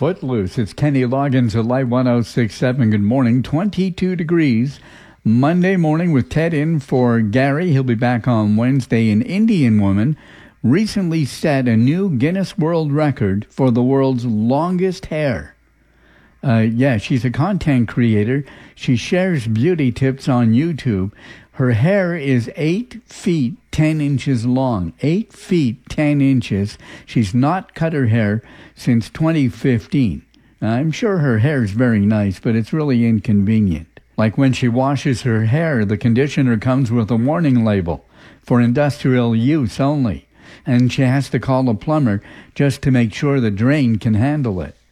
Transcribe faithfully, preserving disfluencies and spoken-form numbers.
Footloose. It's Kenny Loggins at Light one oh six point seven. Good morning. twenty-two degrees. Monday morning with Ted in for Gary. He'll be back on Wednesday. An Indian woman recently set a new Guinness World Record for the world's longest hair. Uh, yeah, she's a content creator. She shares beauty tips on YouTube. Her hair is eight feet, ten inches long. Eight feet, ten inches. She's not cut her hair since twenty fifteen. I'm sure her hair is very nice, but it's really inconvenient. Like when she washes her hair, the conditioner comes with a warning label for industrial use only. And she has to call a plumber just to make sure the drain can handle it.